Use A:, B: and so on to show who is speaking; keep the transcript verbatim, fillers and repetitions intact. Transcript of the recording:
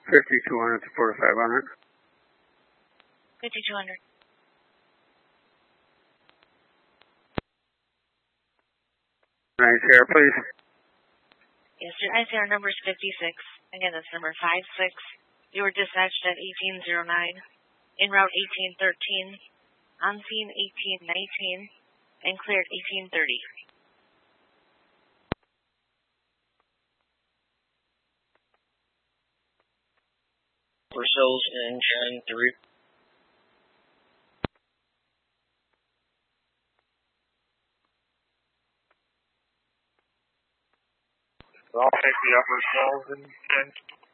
A: fifty-two hundred to forty-five hundred.
B: fifty-two hundred.
A: Nice air, please.
B: Yes, your I C R number is fifty-six. Again, that's number five six. You were dispatched at eighteen oh nine, en route eighteen thirteen, on scene eighteen nineteen, and cleared eighteen thirty.
C: Purcell's in ten three.
D: I'll take the upper cells in ten.